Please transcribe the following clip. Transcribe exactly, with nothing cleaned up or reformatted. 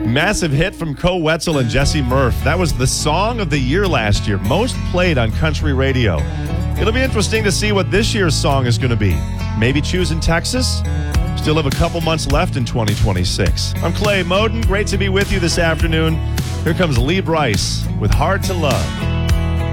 Massive hit from Ko Wetzel and Jesse Murph. That was the song of the year last year, most played on country radio. It'll be interesting to see what this year's song is going to be. Maybe choosing Texas? Still have a couple months left in twenty twenty-six. I'm Clay Moden. Great to be with you this afternoon. Here comes Lee Brice with Hard to Love.